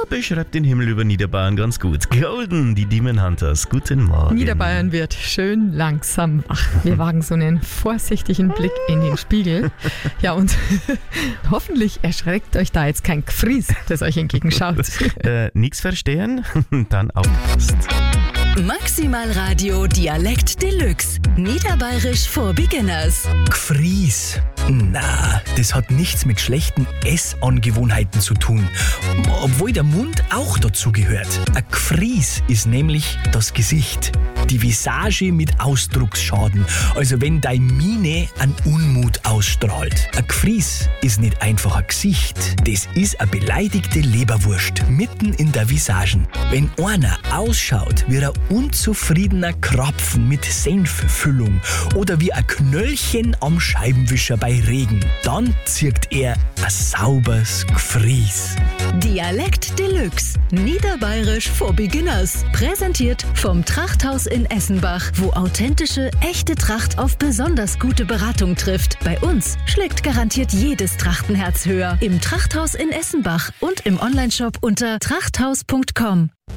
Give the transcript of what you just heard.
beschreibt den Himmel über Niederbayern ganz gut. Golden, die Demon Hunters. Guten Morgen. Niederbayern wird schön langsam wach. Wir wagen so einen vorsichtigen Blick in den Spiegel. Ja, und hoffentlich erschreckt euch da jetzt kein Gfries, das euch entgegenschaut. Nix verstehen? Dann aufgepasst. Maximal Radio Dialekt Deluxe. Niederbayerisch for Beginners. Gfries. Na, das hat nichts mit schlechten Essangewohnheiten zu tun. Obwohl der Mund auch dazu gehört. Ein Gfries ist nämlich das Gesicht. Die Visage mit Ausdrucksschaden. Also wenn deine Miene an Unmut ausstrahlt. Ein Gfries ist nicht einfach ein Gesicht. Das ist eine beleidigte Leberwurst mitten in der Visagen. Wenn einer ausschaut wie ein unzufriedener Krapfen mit Senffüllung oder wie ein Knöllchen am Scheibenwischer bei Regen, dann zirkt er ein sauberes Gfries. Dialekt Deluxe. Niederbayerisch for Beginners. Präsentiert vom Trachthaus in Essenbach, wo authentische, echte Tracht auf besonders gute Beratung trifft. Bei uns schlägt garantiert jedes Trachtenherz höher. Im Trachthaus in Essenbach und im Onlineshop unter trachthaus.com.